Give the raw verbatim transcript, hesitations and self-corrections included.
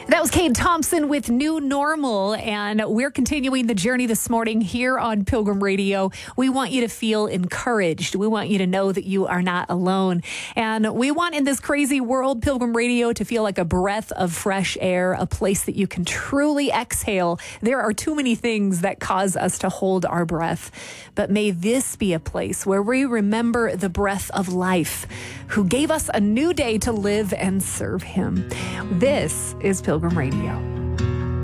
That was Cade Thompson with New Normal, and we're continuing the journey this morning here on Pilgrim Radio. We want you to feel encouraged. We want you to know that you are not alone. And we want in this crazy world, Pilgrim Radio, to feel like a breath of fresh air, a place that you can truly exhale. There are too many things that cause us to hold our breath. But may this be a place where we remember the breath of life, who gave us a new day to live and serve him. This is Pilgrim Radio.